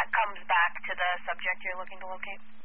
that comes back to the subject you're looking to locate?